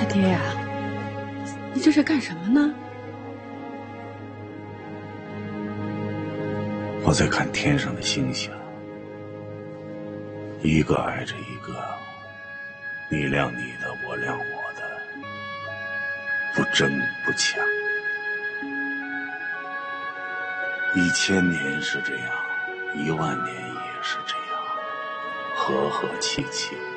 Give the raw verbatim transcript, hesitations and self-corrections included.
他爹呀，你这是干什么呢？ 我在看天上的星星，一个挨着一个，你亮你的，我亮我的，不争不抢。一千年是这样，一万年也是这样，和和气气。